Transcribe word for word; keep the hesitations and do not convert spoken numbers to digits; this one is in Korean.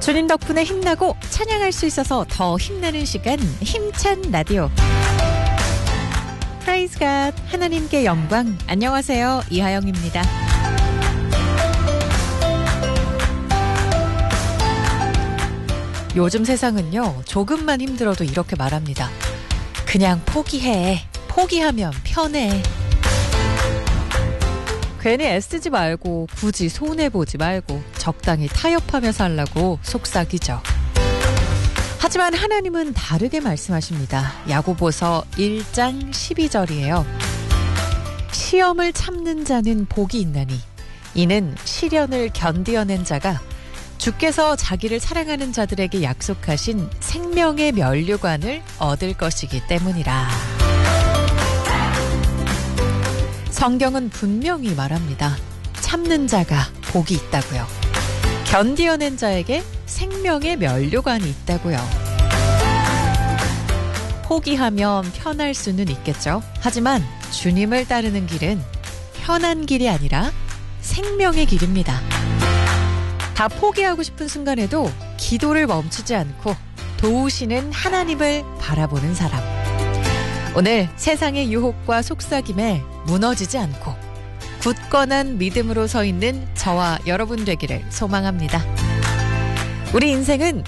주님 덕분에 힘나고 찬양할 수 있어서 더 힘나는 시간, 힘찬 라디오. Praise God, 하나님께 영광. 안녕하세요, 이하영입니다. 요즘 세상은요, 조금만 힘들어도 이렇게 말합니다. 그냥 포기해. 포기하면 편해. 괜히 애쓰지 말고, 굳이 손해보지 말고, 적당히 타협하며 살라고 속삭이죠. 하지만 하나님은 다르게 말씀하십니다. 야고보서 일 장 십이 절이에요. 시험을 참는 자는 복이 있나니 이는 시련을 견디어낸 자가 주께서 자기를 사랑하는 자들에게 약속하신 생명의 면류관을 얻을 것이기 때문이라. 성경은 분명히 말합니다. 참는 자가 복이 있다고요. 견디어낸 자에게 생명의 면류관이 있다고요. 포기하면 편할 수는 있겠죠. 하지만 주님을 따르는 길은 편한 길이 아니라 생명의 길입니다. 다 포기하고 싶은 순간에도 기도를 멈추지 않고 도우시는 하나님을 바라보는 사람. 오늘 세상의 유혹과 속삭임에 무너지지 않고 굳건한 믿음으로 서 있는 저와 여러분 되기를 소망합니다. 우리 인생은